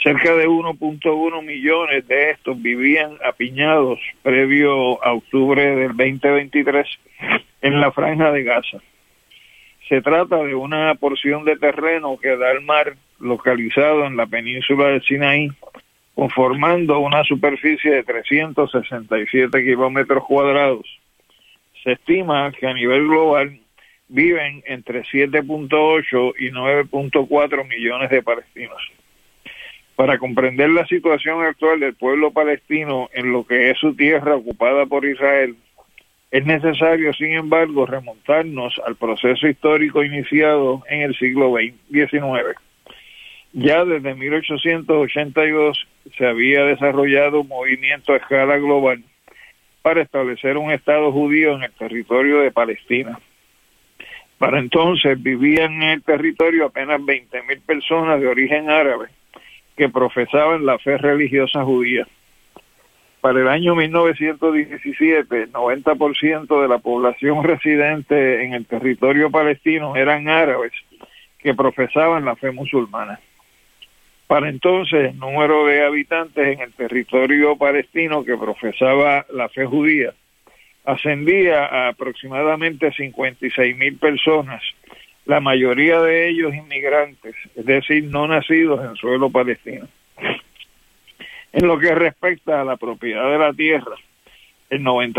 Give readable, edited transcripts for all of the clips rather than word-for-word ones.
Cerca de 1.1 millones de estos vivían apiñados previo a octubre del 2023 en la Franja de Gaza. Se trata de una porción de terreno que da al mar, localizado en la península del Sinaí, conformando una superficie de 367 kilómetros cuadrados. Se estima que a nivel global viven entre 7.8 y 9.4 millones de palestinos. Para comprender la situación actual del pueblo palestino en lo que es su tierra ocupada por Israel, es necesario, sin embargo, remontarnos al proceso histórico iniciado en el siglo XIX. Ya desde 1882 se había desarrollado un movimiento a escala global para establecer un Estado judío en el territorio de Palestina. Para entonces vivían en el territorio apenas 20.000 personas de origen árabe que profesaban la fe religiosa judía. Para el año 1917, 90% de la población residente en el territorio palestino eran árabes que profesaban la fe musulmana. Para entonces, el número de habitantes en el territorio palestino que profesaba la fe judía ascendía a aproximadamente 56.000 personas, la mayoría de ellos inmigrantes, es decir, no nacidos en suelo palestino. En lo que respecta a la propiedad de la tierra, el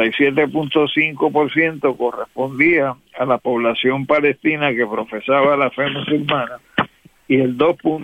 97.5% correspondía a la población palestina que profesaba la fe musulmana y el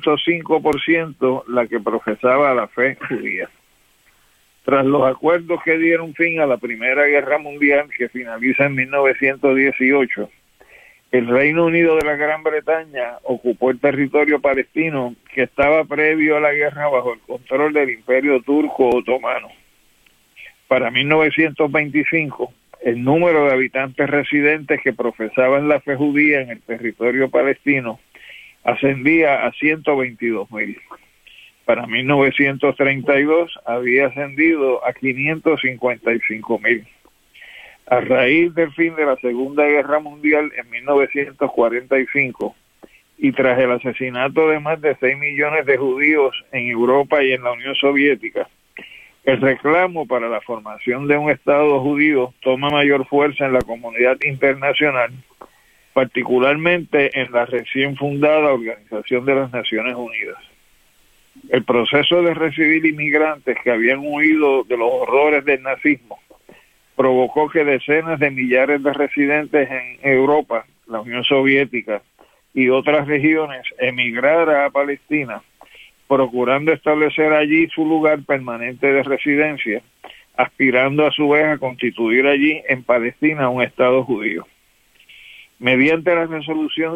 2.5% la que profesaba la fe judía. Tras los acuerdos que dieron fin a la Primera Guerra Mundial, que finaliza en 1918, el Reino Unido de la Gran Bretaña ocupó el territorio palestino que estaba previo a la guerra bajo el control del Imperio Turco Otomano. Para 1925, el número de habitantes residentes que profesaban la fe judía en el territorio palestino ascendía a 122.000. Para 1932 había ascendido a 555.000. A raíz del fin de la Segunda Guerra Mundial en 1945 y tras el asesinato de más de 6 millones de judíos en Europa y en la Unión Soviética, el reclamo para la formación de un Estado judío toma mayor fuerza en la comunidad internacional, particularmente en la recién fundada Organización de las Naciones Unidas. El proceso de recibir inmigrantes que habían huido de los horrores del nazismo provocó que decenas de millares de residentes en Europa, la Unión Soviética y otras regiones emigrara a Palestina, procurando establecer allí su lugar permanente de residencia, aspirando a su vez a constituir allí en Palestina un Estado judío. Mediante la resolución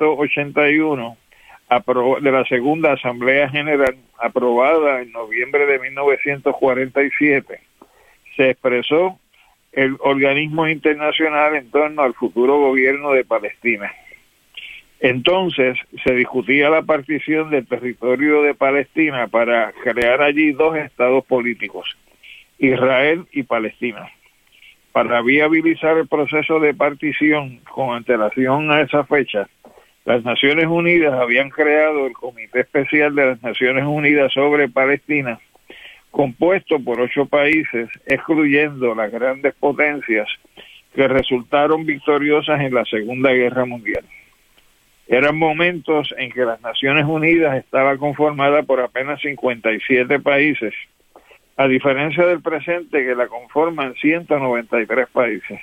181 de la Segunda Asamblea General, aprobada en noviembre de 1947, se expresó el organismo internacional en torno al futuro gobierno de Palestina. Entonces se discutía la partición del territorio de Palestina para crear allí dos estados políticos, Israel y Palestina. Para viabilizar el proceso de partición con antelación a esa fecha, las Naciones Unidas habían creado el Comité Especial de las Naciones Unidas sobre Palestina, compuesto por 8 países, excluyendo las grandes potencias que resultaron victoriosas en la Segunda Guerra Mundial. Eran momentos en que las Naciones Unidas estaba conformada por apenas 57 países, a diferencia del presente que la conforman 193 países.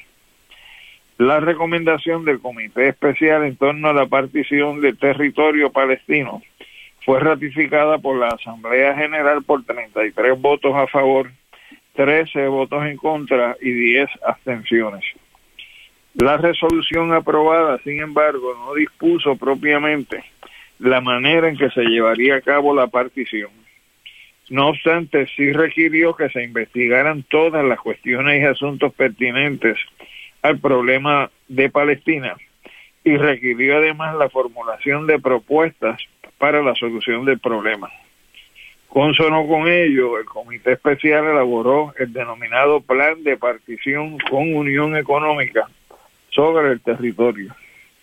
La recomendación del Comité Especial en torno a la partición del territorio palestino fue ratificada por la Asamblea General por 33 votos a favor, 13 votos en contra y 10 abstenciones. La resolución aprobada, sin embargo, no dispuso propiamente la manera en que se llevaría a cabo la partición. No obstante, sí requirió que se investigaran todas las cuestiones y asuntos pertinentes al problema de Palestina y requirió además la formulación de propuestas para la solución del problema. Consono con ello, el Comité Especial elaboró el denominado Plan de Partición con Unión Económica sobre el territorio.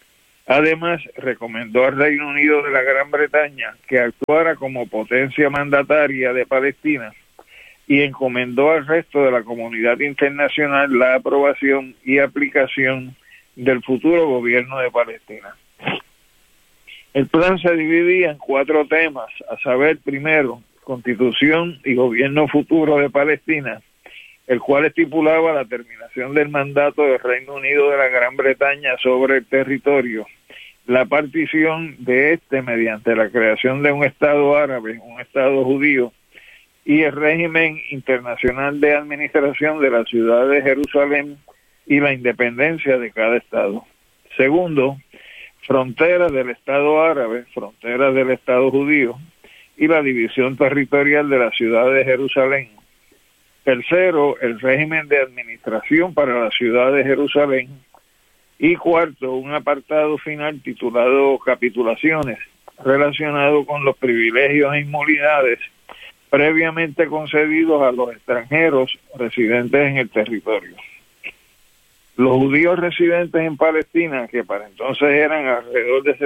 Además, recomendó al Reino Unido de la Gran Bretaña que actuara como potencia mandataria de Palestina y encomendó al resto de la comunidad internacional la aprobación y aplicación del futuro gobierno de Palestina. El plan se dividía en 4 temas, a saber, primero, Constitución y Gobierno Futuro de Palestina, el cual estipulaba la terminación del mandato del Reino Unido de la Gran Bretaña sobre el territorio, la partición de este mediante la creación de un Estado árabe, un Estado judío, y el régimen internacional de administración de la ciudad de Jerusalén y la independencia de cada Estado. Segundo, fronteras del Estado árabe, fronteras del Estado judío y la división territorial de la ciudad de Jerusalén. Tercero, el régimen de administración para la ciudad de Jerusalén. Y cuarto, un apartado final titulado Capitulaciones, relacionado con los privilegios e inmunidades previamente concedidos a los extranjeros residentes en el territorio. Los judíos residentes en Palestina, que para entonces eran alrededor de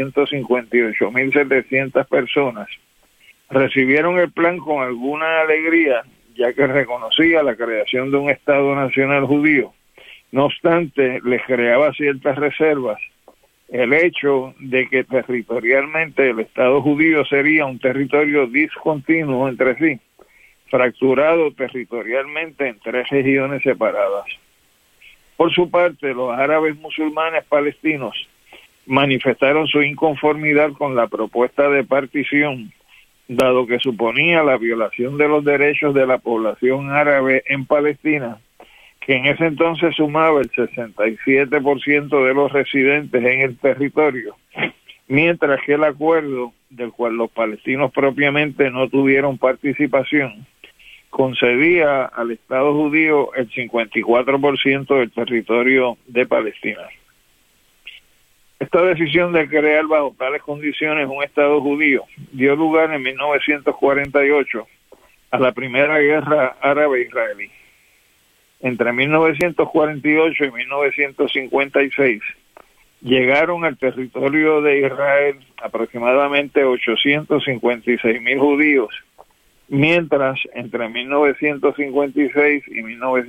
758.700 personas, recibieron el plan con alguna alegría, ya que reconocía la creación de un Estado nacional judío. No obstante, les creaba ciertas reservas el hecho de que territorialmente el Estado judío sería un territorio discontinuo entre sí, fracturado territorialmente en 3 regiones separadas. Por su parte, los árabes musulmanes palestinos manifestaron su inconformidad con la propuesta de partición, dado que suponía la violación de los derechos de la población árabe en Palestina, que en ese entonces sumaba el 67% de los residentes en el territorio, mientras que el acuerdo, del cual los palestinos propiamente no tuvieron participación, concedía al Estado judío el 54% del territorio de Palestina. Esta decisión de crear bajo tales condiciones un Estado judío dio lugar en 1948 a la Primera Guerra Árabe-Israelí. Entre 1948 y 1956 llegaron al territorio de Israel aproximadamente 856.000 judíos, mientras entre 1956 y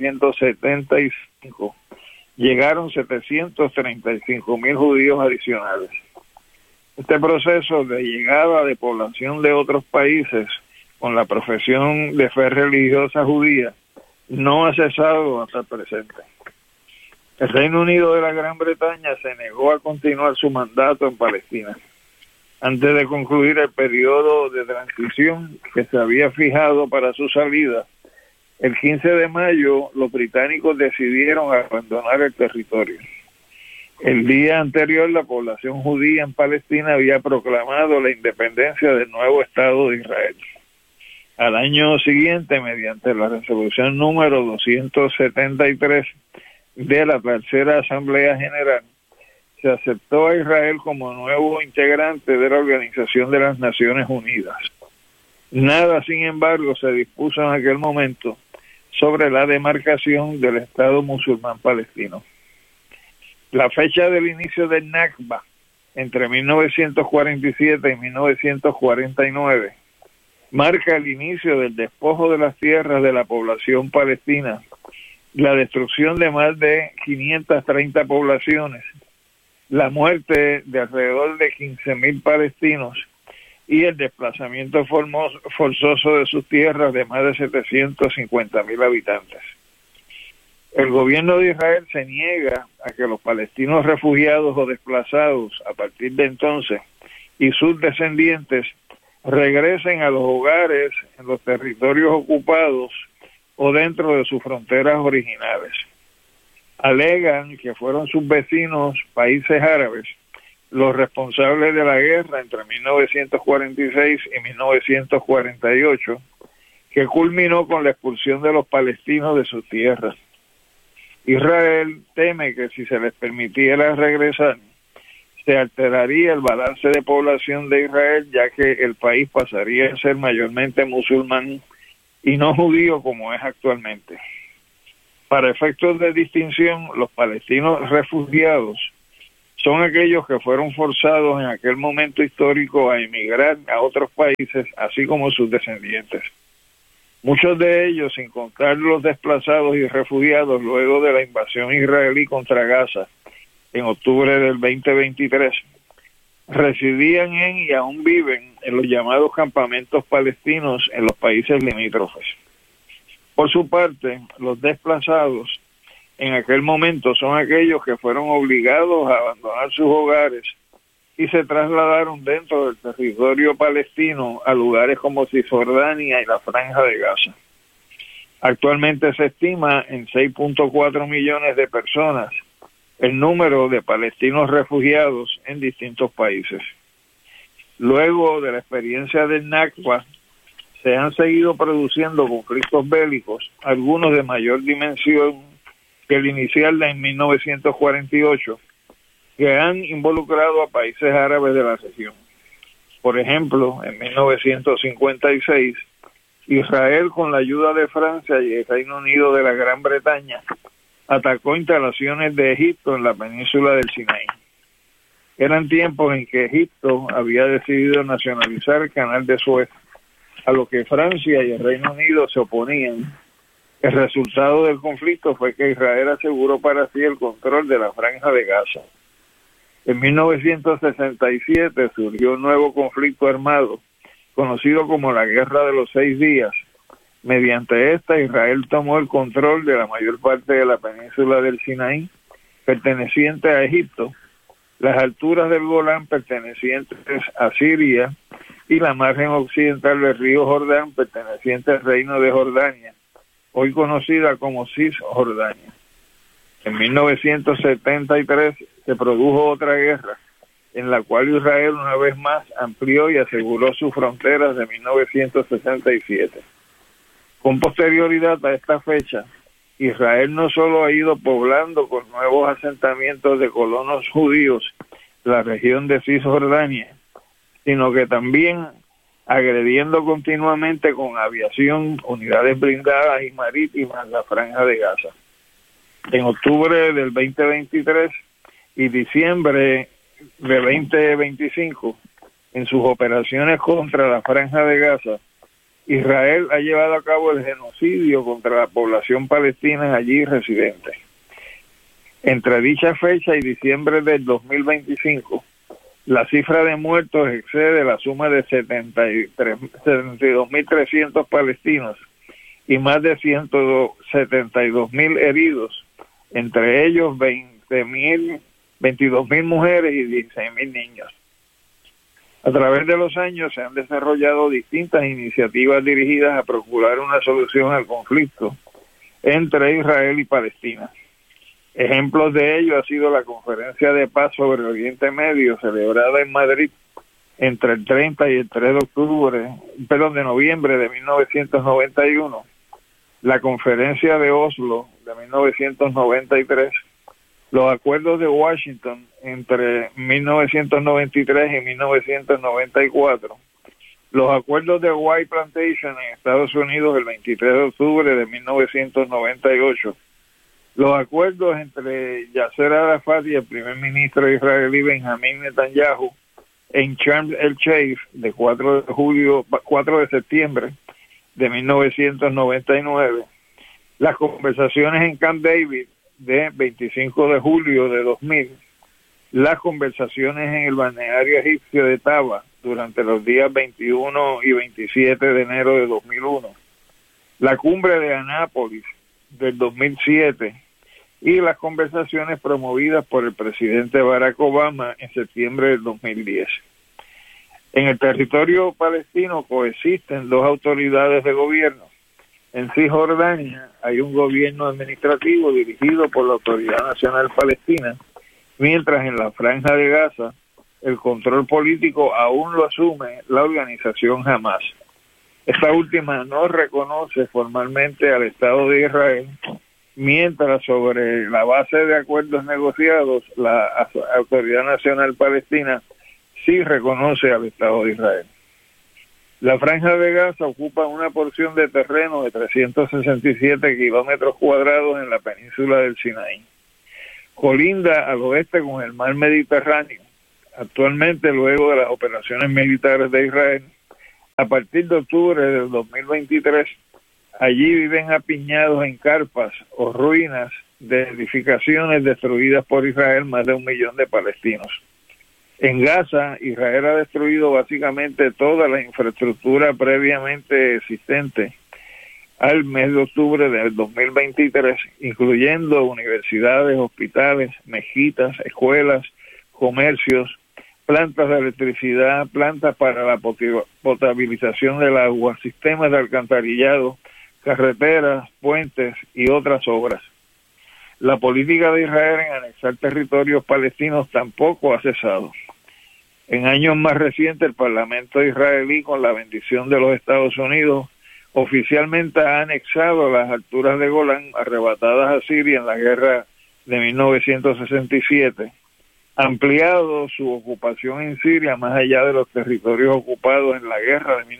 1975 llegaron 735.000 judíos adicionales. Este proceso de llegada de población de otros países con la profesión de fe religiosa judía no ha cesado hasta el presente. El Reino Unido de la Gran Bretaña se negó a continuar su mandato en Palestina. Antes de concluir el periodo de transición que se había fijado para su salida, el 15 de mayo los británicos decidieron abandonar el territorio. El día anterior, la población judía en Palestina había proclamado la independencia del nuevo Estado de Israel. Al año siguiente, mediante la resolución número 273 de la Tercera Asamblea General, se aceptó a Israel como nuevo integrante de la Organización de las Naciones Unidas. Nada, sin embargo, se dispuso en aquel momento sobre la demarcación del Estado musulmán palestino. La fecha del inicio del Nakba, entre 1947 y 1949, marca el inicio del despojo de las tierras de la población palestina, la destrucción de más de 530 poblaciones, la muerte de alrededor de 15.000 palestinos y el desplazamiento forzoso de sus tierras de más de 750.000 habitantes. El gobierno de Israel se niega a que los palestinos refugiados o desplazados a partir de entonces y sus descendientes regresen a los hogares en los territorios ocupados o dentro de sus fronteras originales. Alegan que fueron sus vecinos países árabes los responsables de la guerra entre 1946 y 1948, que culminó con la expulsión de los palestinos de sus tierras. Israel teme que si se les permitiera regresar, se alteraría el balance de población de Israel, ya que el país pasaría a ser mayormente musulmán y no judío como es actualmente. Para efectos de distinción, los palestinos refugiados son aquellos que fueron forzados en aquel momento histórico a emigrar a otros países, así como sus descendientes. Muchos de ellos, sin contar los desplazados y refugiados luego de la invasión israelí contra Gaza en octubre del 2023, residían en y aún viven en los llamados campamentos palestinos en los países limítrofes. Por su parte, los desplazados en aquel momento son aquellos que fueron obligados a abandonar sus hogares y se trasladaron dentro del territorio palestino a lugares como Cisjordania y la Franja de Gaza. Actualmente se estima en 6.4 millones de personas el número de palestinos refugiados en distintos países. Luego de la experiencia del Nakba, se han seguido produciendo conflictos bélicos, algunos de mayor dimensión que el inicial en 1948, que han involucrado a países árabes de la región. Por ejemplo, en 1956, Israel, con la ayuda de Francia y el Reino Unido de la Gran Bretaña, atacó instalaciones de Egipto en la península del Sinaí. Eran tiempos en que Egipto había decidido nacionalizar el Canal de Suez, a lo que Francia y el Reino Unido se oponían. El resultado del conflicto fue que Israel aseguró para sí el control de la Franja de Gaza. En 1967 surgió un nuevo conflicto armado, conocido como la Guerra de los 6 Días. Mediante esta, Israel tomó el control de la mayor parte de la península del Sinaí, perteneciente a Egipto, las alturas del Golán pertenecientes a Siria y la margen occidental del río Jordán perteneciente al Reino de Jordania, hoy conocida como Cisjordania. En 1973 se produjo otra guerra, en la cual Israel una vez más amplió y aseguró sus fronteras de 1967. Con posterioridad a esta fecha, Israel no solo ha ido poblando con nuevos asentamientos de colonos judíos la región de Cisjordania, sino que también agrediendo continuamente con aviación, unidades blindadas y marítimas la Franja de Gaza. En octubre del 2023 y diciembre de 2025, en sus operaciones contra la Franja de Gaza, Israel ha llevado a cabo el genocidio contra la población palestina allí residente. Entre dicha fecha y diciembre del 2025, la cifra de muertos excede la suma de 72.300 palestinos y más de 172.000 heridos, entre ellos 22.000 mujeres y 16.000 niños. A través de los años se han desarrollado distintas iniciativas dirigidas a procurar una solución al conflicto entre Israel y Palestina. Ejemplos de ello ha sido la Conferencia de Paz sobre Oriente Medio celebrada en Madrid entre el 30 y el 3 de noviembre de 1991, la Conferencia de Oslo de 1993, los acuerdos de Washington entre 1993 y 1994, los acuerdos de White Plantation en Estados Unidos el 23 de octubre de 1998, los acuerdos entre Yasser Arafat y el primer ministro israelí Benjamín Netanyahu en Sharm el Sheikh de 4 de septiembre de 1999, las conversaciones en Camp David de 25 de julio de 2000, las conversaciones en el balneario egipcio de Taba durante los días 21 y 27 de enero de 2001, la cumbre de Anápolis del 2007 y las conversaciones promovidas por el presidente Barack Obama en septiembre del 2010. En el territorio palestino coexisten dos autoridades de gobierno. En Cisjordania hay un gobierno administrativo dirigido por la Autoridad Nacional Palestina, mientras en la Franja de Gaza el control político aún lo asume la organización Hamas. Esta última no reconoce formalmente al Estado de Israel, mientras sobre la base de acuerdos negociados la Autoridad Nacional Palestina sí reconoce al Estado de Israel. La Franja de Gaza ocupa una porción de terreno de 367 kilómetros cuadrados en la península del Sinaí. Colinda al oeste con el mar Mediterráneo. Actualmente, luego de las operaciones militares de Israel, a partir de octubre del 2023, allí viven apiñados en carpas o ruinas de edificaciones destruidas por Israel más de 1 millón de palestinos. En Gaza, Israel ha destruido básicamente toda la infraestructura previamente existente al mes de octubre del 2023, incluyendo universidades, hospitales, mezquitas, escuelas, comercios, plantas de electricidad, plantas para la potabilización del agua, sistemas de alcantarillado, carreteras, puentes y otras obras. La política de Israel en anexar territorios palestinos tampoco ha cesado. En años más recientes, el Parlamento israelí, con la bendición de los Estados Unidos, oficialmente ha anexado las alturas de Golán arrebatadas a Siria en la guerra de 1967, ampliado su ocupación en Siria más allá de los territorios ocupados en la guerra de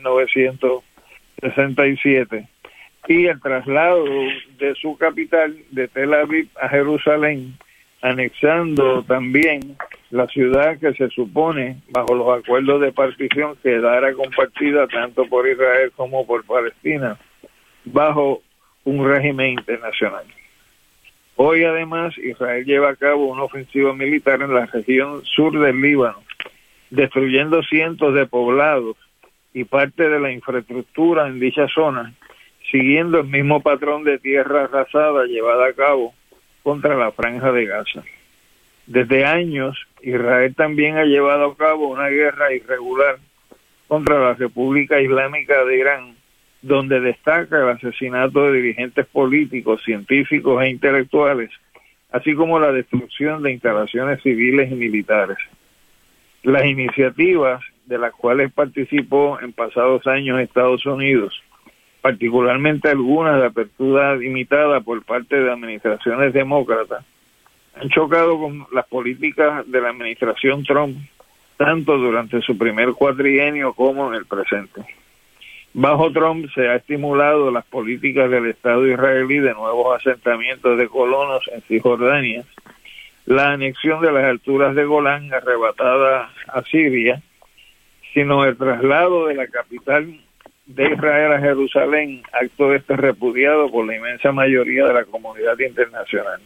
1967, y el traslado de su capital de Tel Aviv a Jerusalén, anexando también la ciudad que se supone, bajo los acuerdos de partición, quedara compartida tanto por Israel como por Palestina, bajo un régimen internacional. Hoy, además, Israel lleva a cabo una ofensiva militar en la región sur del Líbano, destruyendo cientos de poblados y parte de la infraestructura en dicha zona, siguiendo el mismo patrón de tierra arrasada llevada a cabo contra la Franja de Gaza. Desde años, Israel también ha llevado a cabo una guerra irregular contra la República Islámica de Irán, donde destaca el asesinato de dirigentes políticos, científicos e intelectuales, así como la destrucción de instalaciones civiles y militares. Las iniciativas de las cuales participó en pasados años Estados Unidos, particularmente algunas de apertura limitada por parte de administraciones demócratas, han chocado con las políticas de la administración Trump, tanto durante su primer cuatrienio como en el presente. Bajo Trump se ha estimulado las políticas del Estado israelí de nuevos asentamientos de colonos en Cisjordania, la anexión de las alturas de Golán arrebatada a Siria, sino el traslado de la capital de Israel a Jerusalén, acto repudiado por la inmensa mayoría de la comunidad internacional.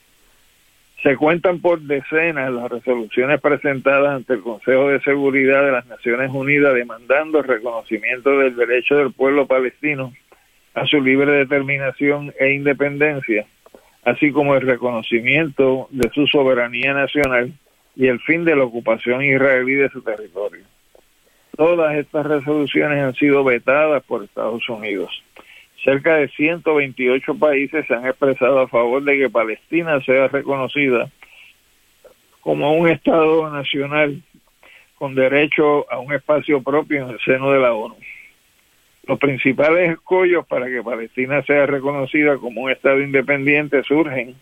Se cuentan por decenas las resoluciones presentadas ante el Consejo de Seguridad de las Naciones Unidas demandando el reconocimiento del derecho del pueblo palestino a su libre determinación e independencia, así como el reconocimiento de su soberanía nacional y el fin de la ocupación israelí de su territorio. Todas estas resoluciones han sido vetadas por Estados Unidos. Cerca de 128 países se han expresado a favor de que Palestina sea reconocida como un Estado nacional con derecho a un espacio propio en el seno de la ONU. Los principales escollos para que Palestina sea reconocida como un Estado independiente surgen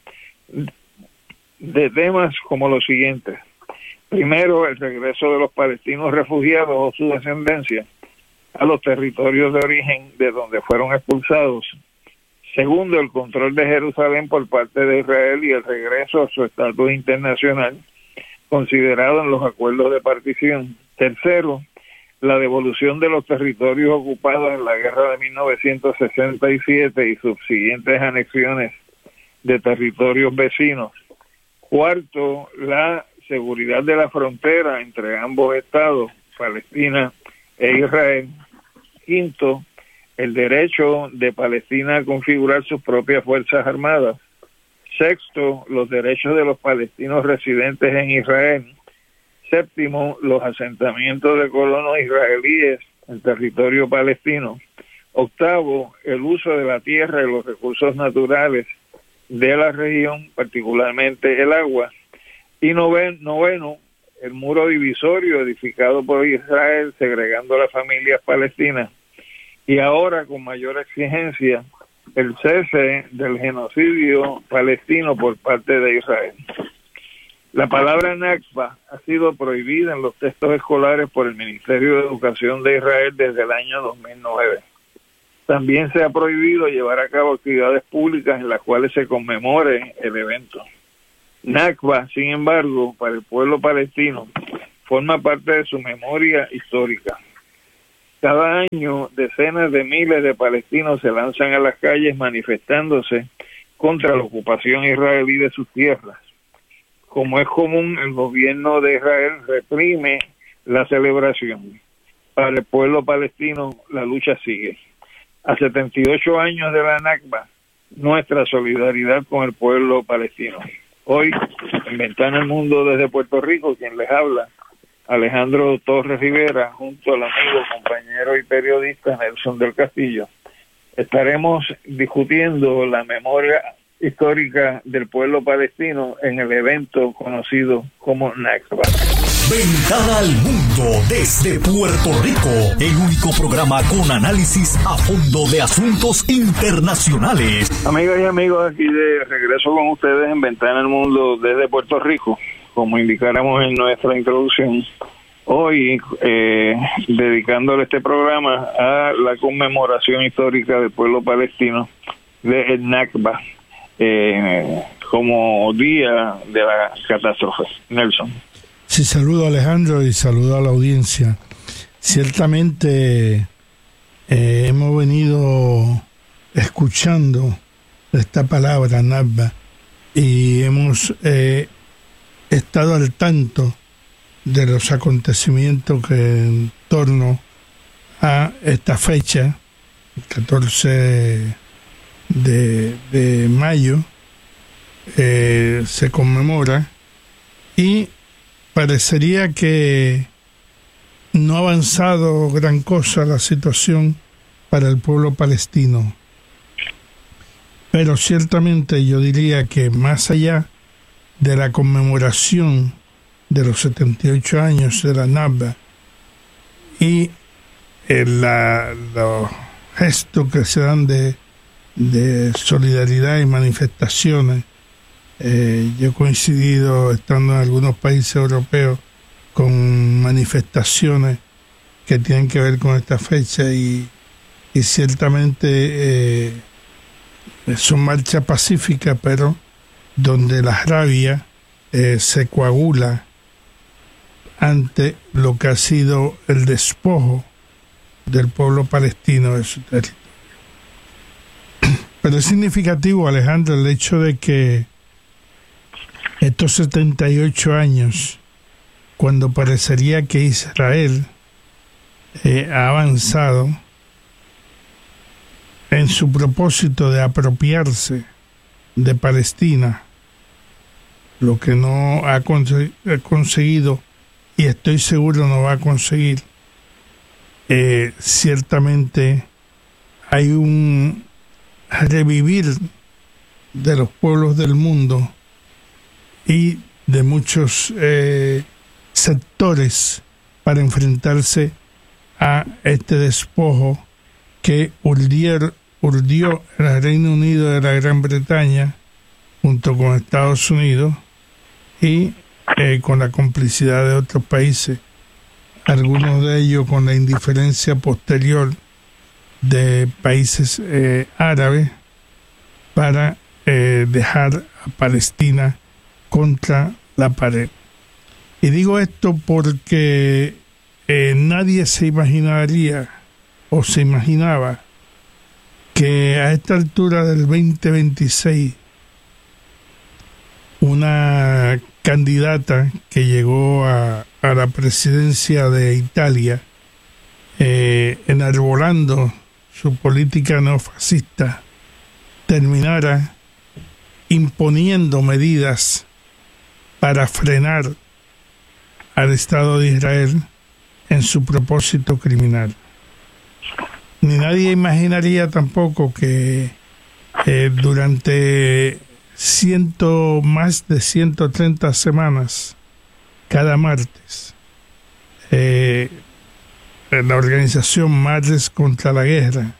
de temas como los siguientes. Primero, el regreso de los palestinos refugiados o su descendencia a los territorios de origen de donde fueron expulsados. Segundo, el control de Jerusalén por parte de Israel y el regreso a su estatus internacional, considerado en los acuerdos de partición. Tercero, la devolución de los territorios ocupados en la guerra de 1967 y subsiguientes anexiones de territorios vecinos. Cuarto, la seguridad de la frontera entre ambos estados, Palestina e Israel. Quinto, el derecho de Palestina a configurar sus propias fuerzas armadas. Sexto, los derechos de los palestinos residentes en Israel. Séptimo, los asentamientos de colonos israelíes en territorio palestino. Octavo, el uso de la tierra y los recursos naturales de la región, particularmente el agua. Y noveno, el muro divisorio edificado por Israel segregando a las familias palestinas. Y ahora, con mayor exigencia, el cese del genocidio palestino por parte de Israel. La palabra Nakba ha sido prohibida en los textos escolares por el Ministerio de Educación de Israel desde el año 2009. También se ha prohibido llevar a cabo actividades públicas en las cuales se conmemore el evento. Nakba, sin embargo, para el pueblo palestino, forma parte de su memoria histórica. Cada año, decenas de miles de palestinos se lanzan a las calles manifestándose contra la ocupación israelí de sus tierras. Como es común, el gobierno de Israel reprime la celebración. Para el pueblo palestino, la lucha sigue. A 78 años de la Nakba, nuestra solidaridad con el pueblo palestino. Hoy, en Ventana al Mundo desde Puerto Rico, quien les habla, Alejandro Torres Rivera, junto al amigo, compañero y periodista Nelson del Castillo, estaremos discutiendo la memoria histórica del pueblo palestino en el evento conocido como Nakba. Ventana al Mundo desde Puerto Rico, el único programa con análisis a fondo de asuntos internacionales. Amigas y amigos, aquí de regreso con ustedes en Ventana al Mundo desde Puerto Rico. Como indicáramos en nuestra introducción, hoy dedicándole este programa a la conmemoración histórica del pueblo palestino del Nakba, como día de la catástrofe. Nelson. Sí, saludo a Alejandro y saludo a la audiencia. Ciertamente hemos venido escuchando esta palabra, Nakba, y hemos estado al tanto de los acontecimientos que en torno a esta fecha, el 14 de mayo, se conmemora, y parecería que no ha avanzado gran cosa la situación para el pueblo palestino. Pero ciertamente yo diría que más allá de la conmemoración de los 78 años de la Nakba y los gestos que se dan de solidaridad y manifestaciones, yo he coincidido estando en algunos países europeos con manifestaciones que tienen que ver con esta fecha y ciertamente son marchas pacíficas, pero donde la rabia se coagula ante lo que ha sido el despojo del pueblo palestino de su territorio. Pero es significativo, Alejandro, el hecho de que estos 78 años, cuando parecería que Israel ha avanzado en su propósito de apropiarse de Palestina, lo que no ha conseguido, y estoy seguro no va a conseguir, ciertamente hay un revivir de los pueblos del mundo y de muchos sectores para enfrentarse a este despojo que urdió el Reino Unido de la Gran Bretaña junto con Estados Unidos y con la complicidad de otros países, algunos de ellos con la indiferencia posterior de países árabes para dejar a Palestina contra la pared. Y digo esto porque nadie se imaginaría o se imaginaba que a esta altura del 2026 una candidata que llegó a la presidencia de Italia, enarbolando su política neofascista, terminara imponiendo medidas para frenar al Estado de Israel en su propósito criminal. Ni nadie imaginaría tampoco que durante más de 130 semanas, cada martes, la organización Madres contra la Guerra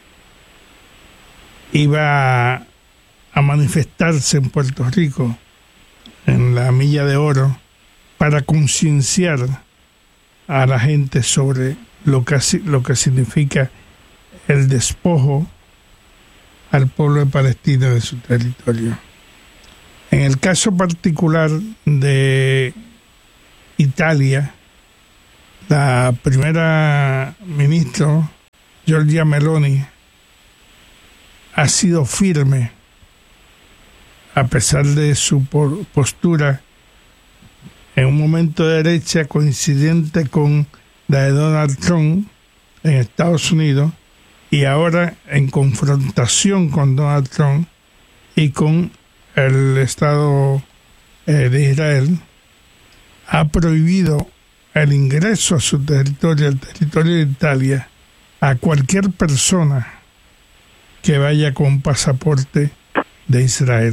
iba a manifestarse en Puerto Rico, en la Milla de Oro, para concienciar a la gente sobre lo que significa el despojo al pueblo de Palestina de su territorio. En el caso particular de Italia, la primera ministra Giorgia Meloni ha sido firme a pesar de su postura en un momento de derecha coincidente con la de Donald Trump en Estados Unidos, y ahora en confrontación con Donald Trump y con el Estado de Israel, ha prohibido el ingreso a su territorio, al territorio de Italia, a cualquier persona que vaya con pasaporte de Israel.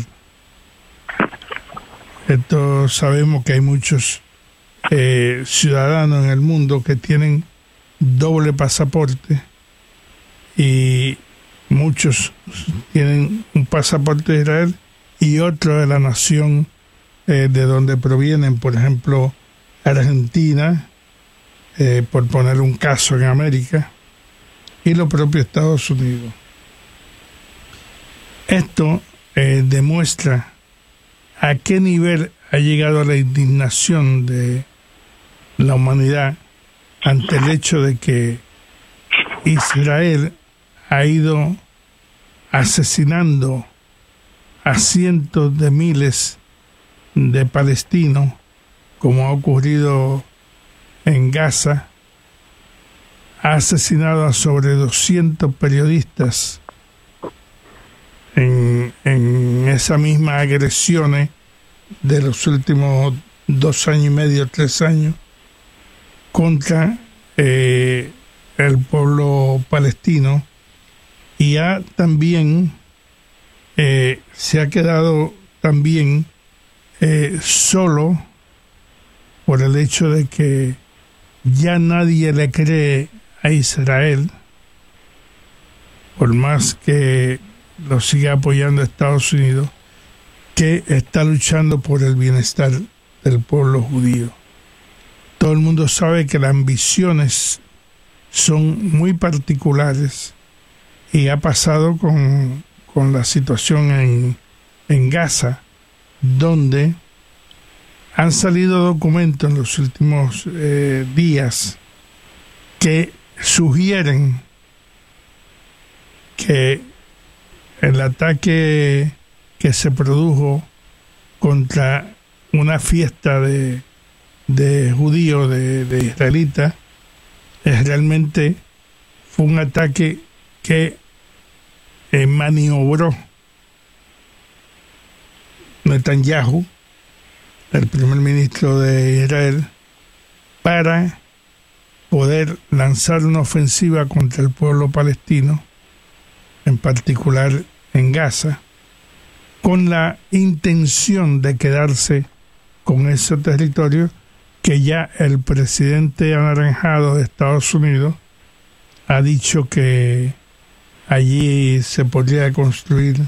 Esto sabemos que hay muchos ciudadanos en el mundo que tienen doble pasaporte, y muchos tienen un pasaporte de Israel y otro de la nación de donde provienen, por ejemplo, Argentina, por poner un caso en América, y lo propio Estados Unidos. Esto demuestra a qué nivel ha llegado la indignación de la humanidad ante el hecho de que Israel ha ido asesinando a cientos de miles de palestinos, como ha ocurrido en Gaza. Ha asesinado a sobre 200 periodistas en esas mismas agresiones de los últimos 2 años y medio, 3 años, contra el pueblo palestino, y también se ha quedado también solo por el hecho de que ya nadie le cree a Israel, por más que lo siga apoyando Estados Unidos, que está luchando por el bienestar del pueblo judío. Todo el mundo sabe que las ambiciones son muy particulares, y ha pasado con la situación en Gaza, donde han salido documentos en los últimos días que sugieren que el ataque que se produjo contra una fiesta de judíos, de israelitas, realmente fue un ataque que maniobró Netanyahu, el primer ministro de Israel, para poder lanzar una ofensiva contra el pueblo palestino, en particular en Gaza, con la intención de quedarse con ese territorio que ya el presidente anaranjado de Estados Unidos ha dicho que allí se podría construir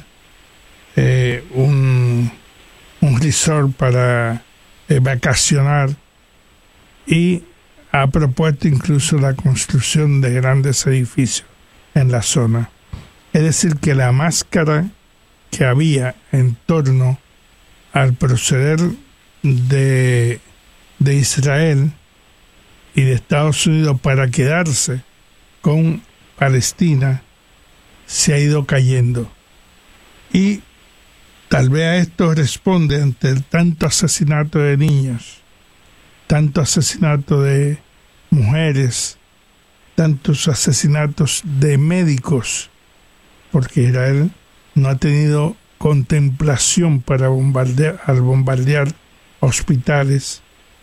un resort para vacacionar, y ha propuesto incluso la construcción de grandes edificios en la zona. Es decir, que la máscara que había en torno al proceder de Israel y de Estados Unidos para quedarse con Palestina se ha ido cayendo. Y tal vez a esto responde ante el tanto asesinato de niños, tanto asesinato de mujeres, tantos asesinatos de médicos, porque Israel no ha tenido contemplación para bombardear hospitales,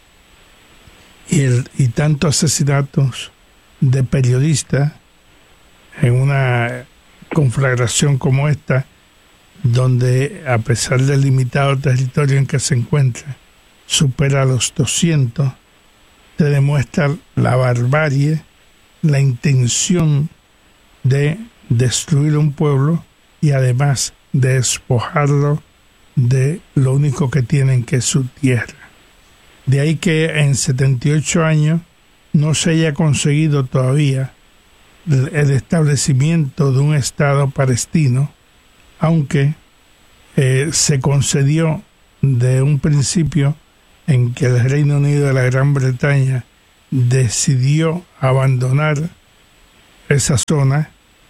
y tantos asesinatos de periodistas en una conflagración como esta, donde a pesar del limitado territorio en que se encuentra, supera los 200, te demuestra la barbarie, la intención de destruir un pueblo y además de despojarlo de lo único que tienen, que es su tierra. De ahí que en 78 años no se haya conseguido todavía el establecimiento de un Estado palestino, aunque se concedió de un principio en que el Reino Unido de la Gran Bretaña decidió abandonar esa zona,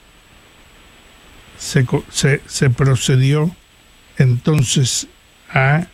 se procedió entonces a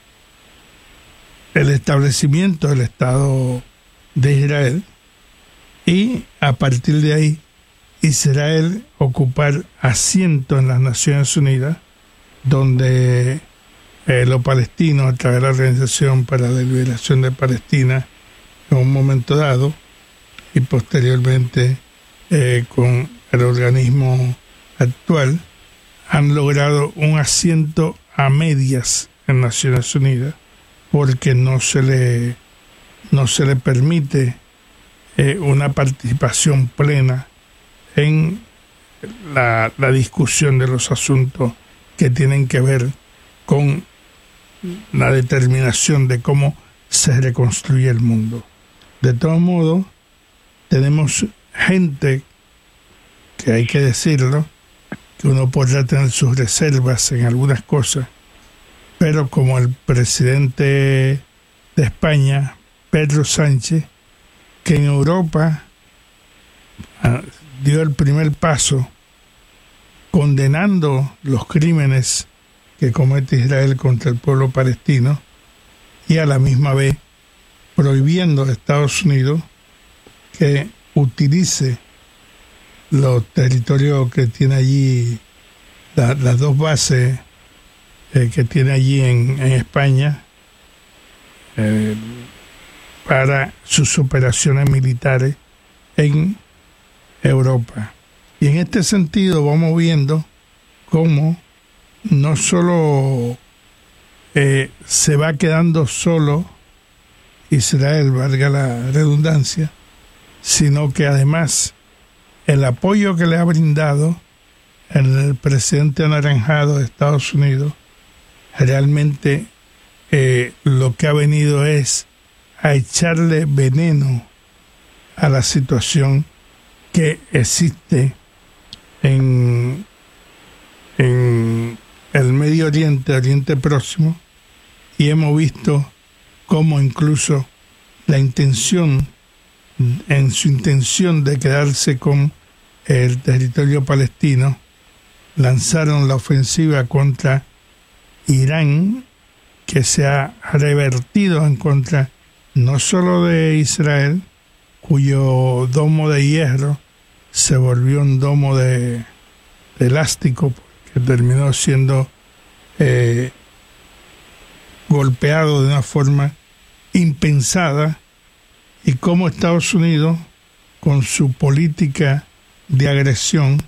el establecimiento del Estado de Israel, y a partir de ahí Israel ocupar asiento en las Naciones Unidas, donde los palestinos, a través de la Organización para la Liberación de Palestina, en un momento dado, y posteriormente con el organismo actual, han logrado un asiento a medias en Naciones Unidas, porque no se le permite una participación plena en la discusión de los asuntos que tienen que ver con la determinación de cómo se reconstruye el mundo. De todos modos, tenemos gente, que hay que decirlo, que uno podrá tener sus reservas en algunas cosas, pero como el presidente de España, Pedro Sánchez, que en Europa dio el primer paso condenando los crímenes que comete Israel contra el pueblo palestino, y a la misma vez prohibiendo a Estados Unidos que utilice los territorios que tiene allí, las dos bases que tiene allí en España, para sus operaciones militares en Europa. Y en este sentido vamos viendo cómo no solo se va quedando solo Israel, valga la redundancia, sino que además el apoyo que le ha brindado el presidente anaranjado de Estados Unidos realmente lo que ha venido es a echarle veneno a la situación que existe en el Medio Oriente, Oriente Próximo, y hemos visto cómo incluso en su intención de quedarse con el territorio palestino, lanzaron la ofensiva contra Irán, que se ha revertido en contra no solo de Israel, cuyo domo de hierro se volvió un domo de elástico, que terminó siendo golpeado de una forma impensada, y cómo Estados Unidos, con su política de agresión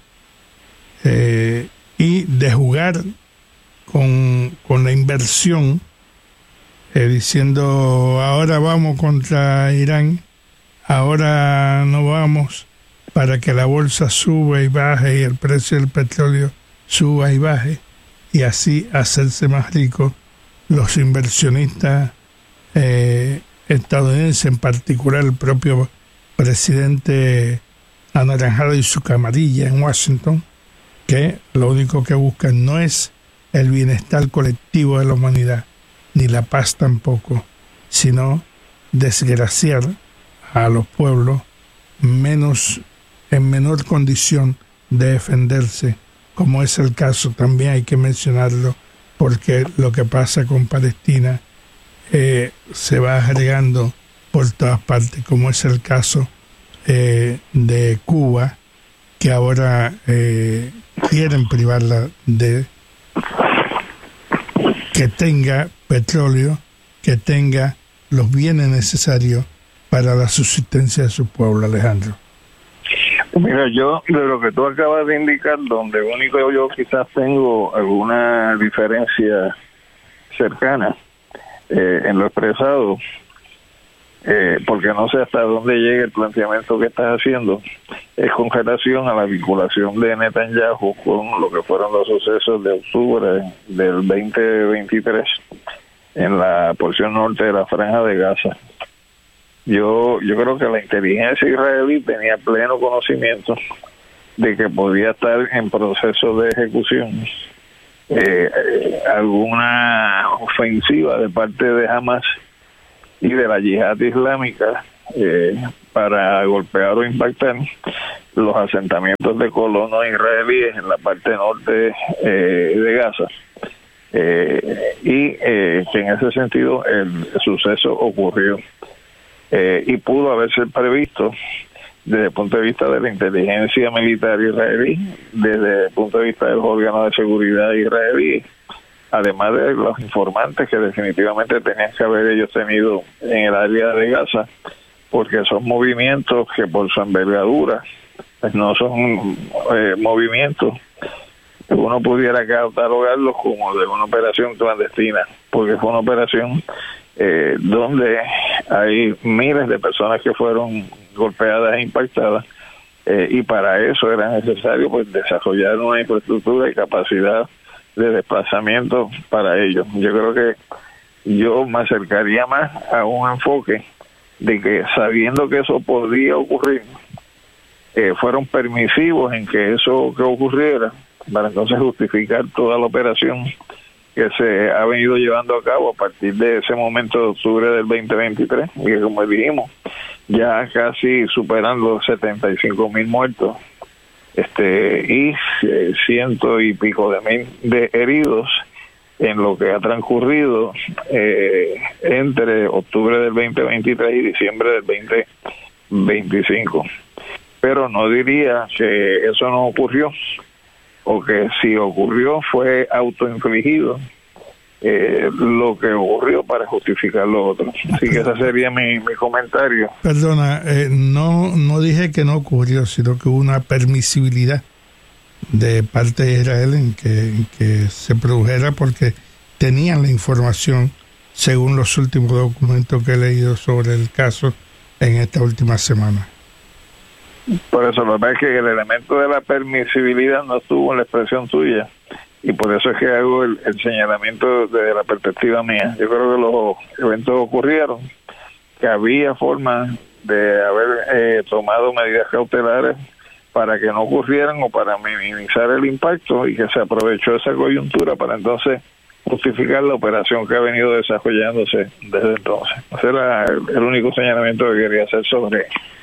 y de jugar con la inversión, diciendo ahora vamos contra Irán, ahora no vamos, para que la bolsa suba y baje y el precio del petróleo suba y baje, y así hacerse más ricos los inversionistas estadounidenses, en particular el propio presidente anaranjado y su camarilla en Washington, que lo único que buscan no es el bienestar colectivo de la humanidad, ni la paz tampoco, sino desgraciar a los pueblos en menor condición de defenderse, como es el caso, también hay que mencionarlo, porque lo que pasa con Palestina se va agregando por todas partes, como es el caso de Cuba, que ahora quieren privarla de que tenga petróleo, que tenga los bienes necesarios para la subsistencia de su pueblo. Alejandro. Mira, yo de lo que tú acabas de indicar, donde único yo quizás tengo alguna diferencia cercana en lo expresado, porque no sé hasta dónde llega el planteamiento que estás haciendo, es con relación a la vinculación de Netanyahu con lo que fueron los sucesos de octubre del 2023 en la porción norte de la Franja de Gaza. Yo creo que la inteligencia israelí tenía pleno conocimiento de que podía estar en proceso de ejecución alguna ofensiva de parte de Hamas y de la yihad islámica para golpear o impactar los asentamientos de colonos israelíes en la parte norte de Gaza, y que en ese sentido el suceso ocurrió y pudo haberse previsto desde el punto de vista de la inteligencia militar israelí, desde el punto de vista de los órganos de seguridad israelí, además de los informantes que definitivamente tenían que haber ellos tenido en el área de Gaza, porque son movimientos que por su envergadura pues no son movimientos que uno pudiera catalogarlos como de una operación clandestina, porque fue una operación donde hay miles de personas que fueron golpeadas e impactadas, y para eso era necesario pues desarrollar una infraestructura y capacidad de desplazamiento para ellos. Yo creo que yo me acercaría más a un enfoque de que, sabiendo que eso podía ocurrir, fueron permisivos en que eso que ocurriera, para entonces justificar toda la operación que se ha venido llevando a cabo a partir de ese momento de octubre del 2023, y que, como dijimos, ya casi superando 75,000 muertos, y ciento y pico de mil de heridos en lo que ha transcurrido entre octubre del 2023 y diciembre del 2025. Pero no diría que eso no ocurrió, o que si ocurrió fue autoinfligido lo que ocurrió para justificar lo otro. Así que ese sería mi comentario. Perdona, no dije que no ocurrió, sino que hubo una permisibilidad de parte de Israel en que se produjera, porque tenían la información según los últimos documentos que he leído sobre el caso en esta última semana. Por eso, lo que pasa es que el elemento de la permisibilidad no estuvo en la expresión tuya, y por eso es que hago el señalamiento desde la perspectiva mía. Yo creo que los eventos ocurrieron, que había forma de haber tomado medidas cautelares para que no ocurrieran o para minimizar el impacto, y que se aprovechó esa coyuntura para entonces justificar la operación que ha venido desarrollándose desde entonces. Ese era el único señalamiento que quería hacer sobre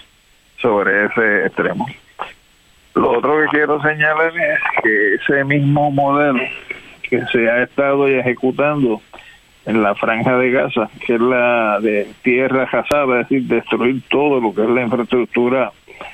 ese extremo. Lo otro que quiero señalar es que ese mismo modelo que se ha estado ejecutando en la franja de Gaza, que es la de tierra arrasada, es decir, destruir todo lo que es la infraestructura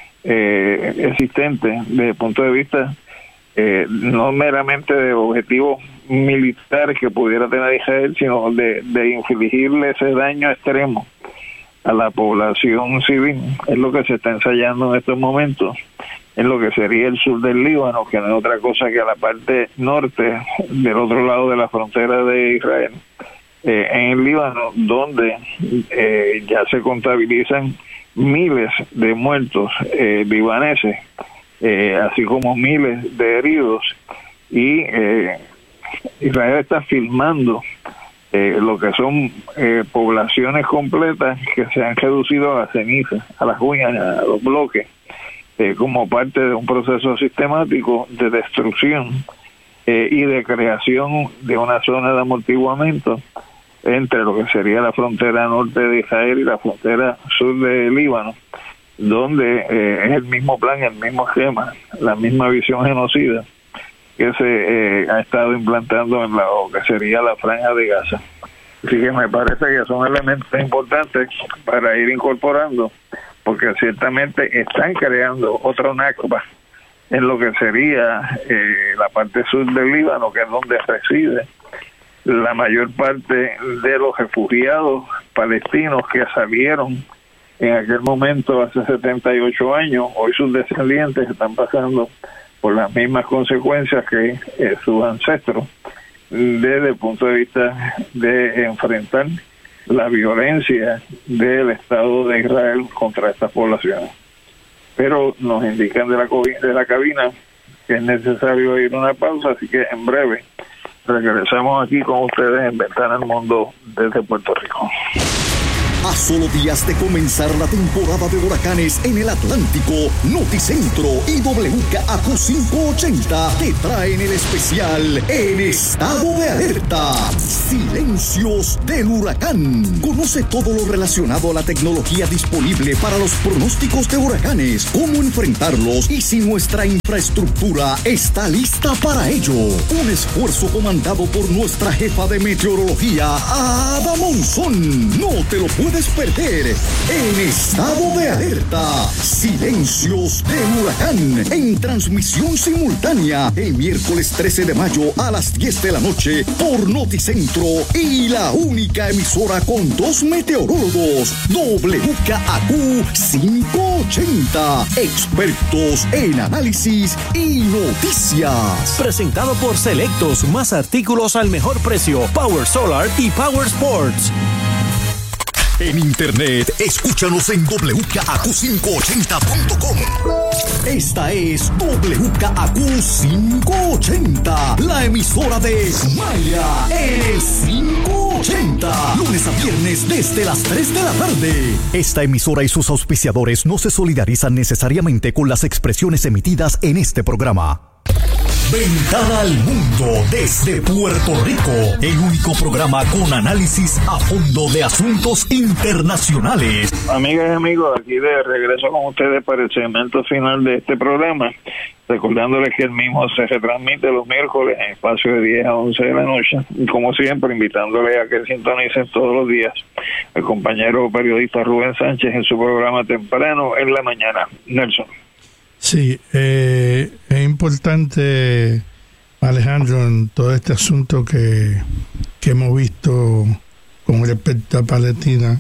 existente desde el punto de vista no meramente de objetivos militares que pudiera tener Israel, sino de infligirle ese daño extremo a la población civil. Es lo que se está ensayando en estos momentos en lo que sería el sur del Líbano, que no es otra cosa que la parte norte del otro lado de la frontera de Israel, en el Líbano, donde ya se contabilizan miles de muertos libaneses, así como miles de heridos, y Israel está filmando lo que son poblaciones completas que se han reducido a las cenizas, a las uñas, a los bloques, como parte de un proceso sistemático de destrucción y de creación de una zona de amortiguamiento entre lo que sería la frontera norte de Israel y la frontera sur de Líbano, donde es el mismo plan, el mismo esquema, la misma visión genocida que se ha estado implantando en lo que sería la franja de Gaza. Así que me parece que son elementos importantes para ir incorporando, porque ciertamente están creando otra Nakba en lo que sería la parte sur del Líbano, que es donde reside la mayor parte de los refugiados palestinos que salieron en aquel momento hace 78 años. Hoy sus descendientes están pasando por las mismas consecuencias que sus ancestros, desde el punto de vista de enfrentar la violencia del Estado de Israel contra estas poblaciones. Pero nos indican de la cabina que es necesario ir a una pausa, así que en breve regresamos aquí con ustedes en Ventana al Mundo desde Puerto Rico. A solo días de comenzar la temporada de huracanes en el Atlántico, Noticentro y WKAQ 580 te traen el especial En Estado de Alerta. Silencios del huracán. Conoce todo lo relacionado a la tecnología disponible para los pronósticos de huracanes, cómo enfrentarlos y si nuestra infraestructura está lista para ello. Un esfuerzo comandado por nuestra jefa de meteorología, Ada Monzón. No te lo puedes perder. En Estado de Alerta. Silencios del huracán. En transmisión simultánea el miércoles 13 de mayo a las 10 de la noche por Noticentro y la única emisora con 2 meteorólogos. WKAQ 580. Expertos en análisis y noticias. Presentado por Selectos, más artículos al mejor precio. Power Solar y Power Sports. En internet, escúchanos en WKAQ580.com. Esta es WKAQ 580, la emisora de Maya, el 580. Lunes a viernes desde las 3 de la tarde. Esta emisora y sus auspiciadores no se solidarizan necesariamente con las expresiones emitidas en este programa. Ventana al mundo desde Puerto Rico, el único programa con análisis a fondo de asuntos internacionales. Amigas y amigos, aquí de regreso con ustedes para el segmento final de este programa, recordándoles que el mismo se retransmite los miércoles en espacio de 10 a 11 de la noche, y como siempre invitándoles a que sintonicen todos los días el compañero periodista Rubén Sánchez en su programa temprano en la mañana. Nelson. Sí, es importante, Alejandro, en todo este asunto que hemos visto con respecto a Palestina,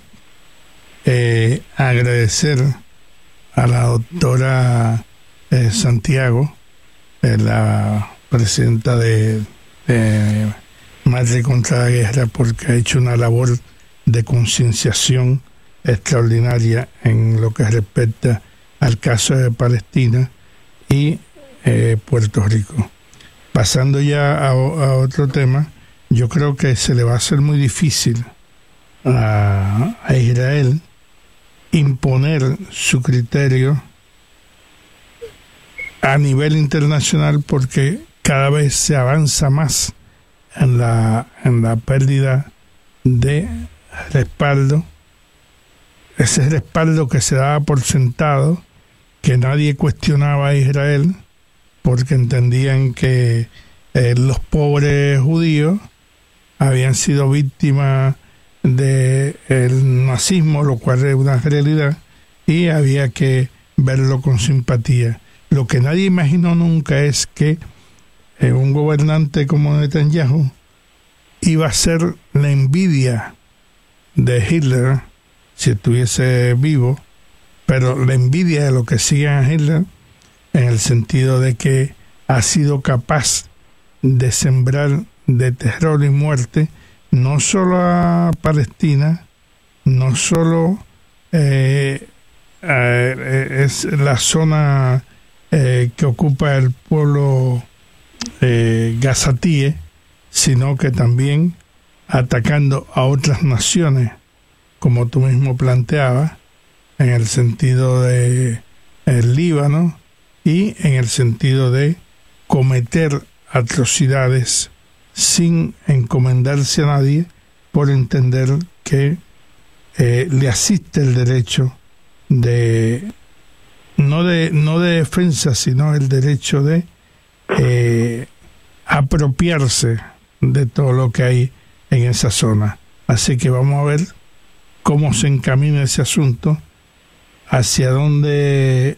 agradecer a la doctora Santiago, la presidenta de Madre contra la Guerra, porque ha hecho una labor de concienciación extraordinaria en lo que respecta al caso de Palestina y Puerto Rico. Pasando ya a otro tema, yo creo que se le va a hacer muy difícil a Israel imponer su criterio a nivel internacional, porque cada vez se avanza más en la pérdida de respaldo, ese respaldo que se daba por sentado, que nadie cuestionaba a Israel porque entendían que los pobres judíos habían sido víctimas del nazismo, lo cual es una realidad, y había que verlo con simpatía. Lo que nadie imaginó nunca es que un gobernante como Netanyahu iba a ser la envidia de Hitler si estuviese vivo, pero la envidia de lo que sigan a Hitler, en el sentido de que ha sido capaz de sembrar de terror y muerte no solo a Palestina, no solo es la zona que ocupa el pueblo gazatíe, sino que también atacando a otras naciones, como tú mismo planteabas, en el sentido de el Líbano y en el sentido de cometer atrocidades sin encomendarse a nadie, por entender que le asiste el derecho de no de defensa, sino el derecho de apropiarse de todo lo que hay en esa zona. Así que vamos a ver cómo se encamina ese asunto, hacia dónde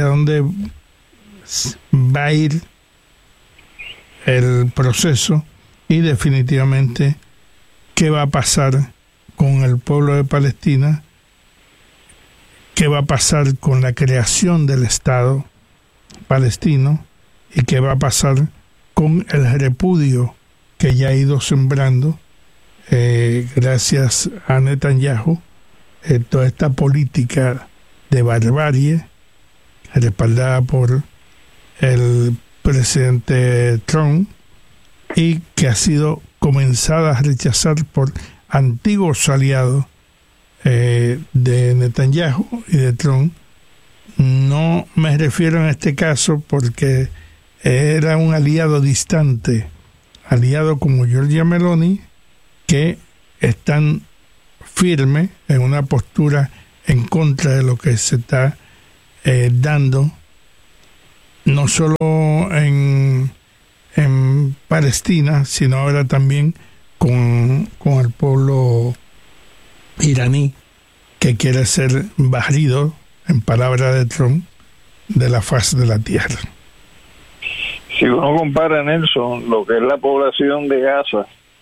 va a ir el proceso, y definitivamente qué va a pasar con el pueblo de Palestina, qué va a pasar con la creación del Estado palestino, y qué va a pasar con el repudio que ya ha ido sembrando gracias a Netanyahu, toda esta política de barbarie respaldada por el presidente Trump, y que ha sido comenzada a rechazar por antiguos aliados de Netanyahu y de Trump. No me refiero en este caso porque era un aliado distante, aliado como Giorgia Meloni, que están firmes en una postura en contra de lo que se está dando, no solo en Palestina, sino ahora también con el pueblo iraní, que quiere ser barrido, en palabras de Trump, de la faz de la tierra. Si uno compara, Nelson, lo que es la población de Gaza,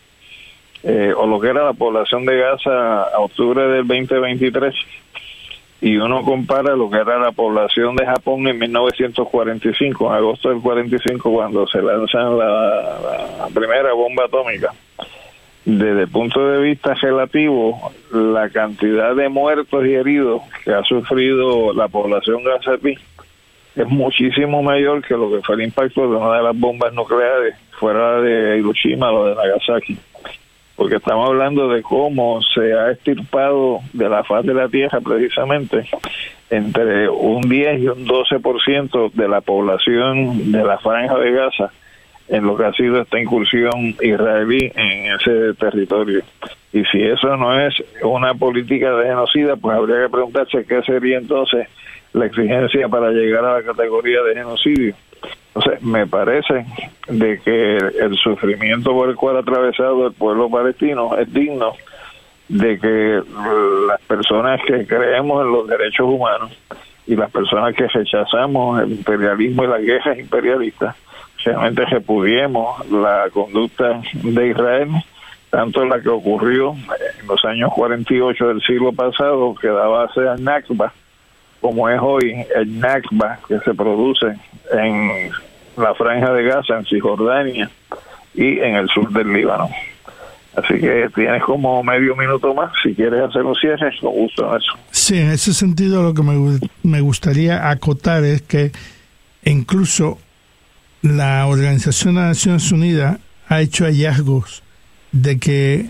o lo que era la población de Gaza a octubre del 2023, y uno compara lo que era la población de Japón en 1945, en agosto del 45, cuando se lanzan la primera bomba atómica, desde el punto de vista relativo, la cantidad de muertos y heridos que ha sufrido la población gazatí es muchísimo mayor que lo que fue el impacto de una de las bombas nucleares fuera de Hiroshima o de Nagasaki. Porque estamos hablando de cómo se ha extirpado de la faz de la tierra precisamente entre un 10 y un 12% de la población de la franja de Gaza en lo que ha sido esta incursión israelí en ese territorio. Y si eso no es una política de genocida, pues habría que preguntarse qué sería entonces la exigencia para llegar a la categoría de genocidio. Entonces, me parece de que el sufrimiento por el cual ha atravesado el pueblo palestino es digno de que las personas que creemos en los derechos humanos y las personas que rechazamos el imperialismo y las guerras imperialistas, realmente repudiemos la conducta de Israel, tanto la que ocurrió en los años 48 del siglo pasado, que da base al Nakba, como es hoy el Nakba que se produce en la franja de Gaza, en Cisjordania y en el sur del Líbano. Así que tienes como medio minuto más, si quieres hacer un cierre, con gusto eso. Sí, en ese sentido lo que me gustaría acotar es que incluso la Organización de las Naciones Unidas ha hecho hallazgos de que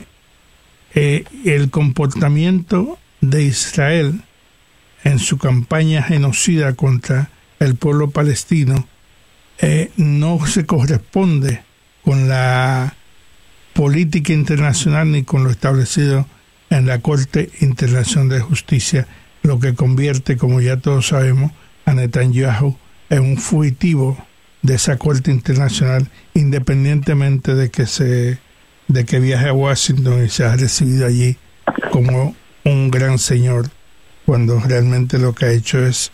el comportamiento de Israel en su campaña genocida contra el pueblo palestino no se corresponde con la política internacional ni con lo establecido en la Corte Internacional de Justicia, lo que convierte, como ya todos sabemos, a Netanyahu en un fugitivo de esa Corte Internacional, independientemente de que viaje a Washington y sea recibido allí como un gran señor, cuando realmente lo que ha hecho es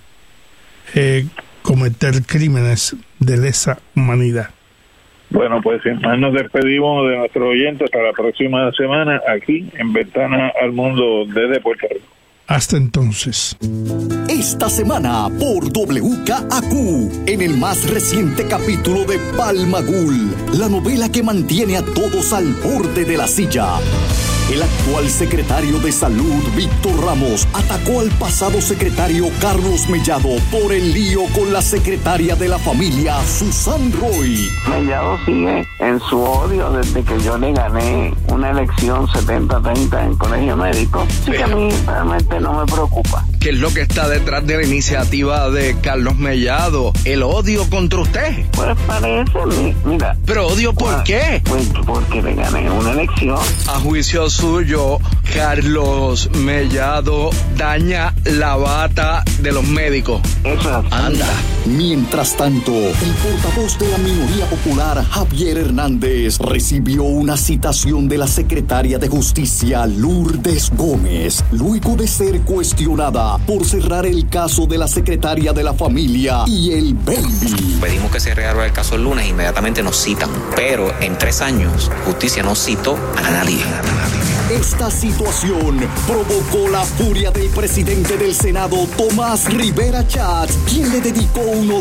cometer crímenes de lesa humanidad. Bueno, pues sin más nos despedimos de nuestros oyentes hasta la próxima semana aquí en Ventana al Mundo desde Puerto Rico. Hasta entonces. Esta semana por WKAQ, en el más reciente capítulo de Palmagul, la novela que mantiene a todos al borde de la silla. El actual secretario de Salud, Víctor Ramos, atacó al pasado secretario Carlos Mellado por el lío con la secretaria de la familia, Susan Roy. Mellado sigue en su odio desde que yo le gané una elección 70-30 en colegio médico. Así que a mí realmente no me preocupa. ¿Qué es lo que está detrás de la iniciativa de Carlos Mellado? ¿El odio contra usted? Pues parece, mira. ¿Pero odio por qué? Pues porque le gané una elección. A juicio suyo, Carlos Mellado daña la bata de los médicos. Eso. Anda. Mientras tanto, el portavoz de la minoría popular, Javier Hernández, recibió una citación de la secretaria de Justicia, Lourdes Gómez, luego de ser cuestionada por cerrar el caso de la secretaria de la familia y el baby. Pedimos que se reabra el caso el lunes, inmediatamente nos citan, pero en 3 años, justicia no citó a nadie. Esta situación provocó la furia del presidente del Senado, Tomás Rivera Chats, quien le dedicó unos